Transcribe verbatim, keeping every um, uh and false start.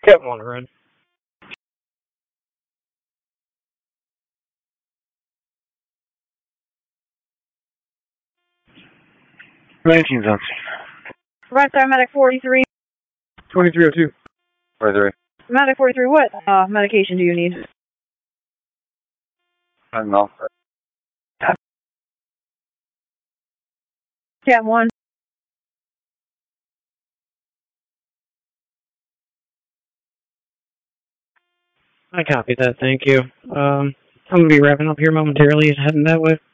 Cat one, run. nineteen zone. Right there, medic forty-three. twenty-three oh two. forty-three. Medic forty-three, what uh, medication do you need? I don't know. Cat one. I copy that, thank you. Um, I'm going to be wrapping up here momentarily, heading that way.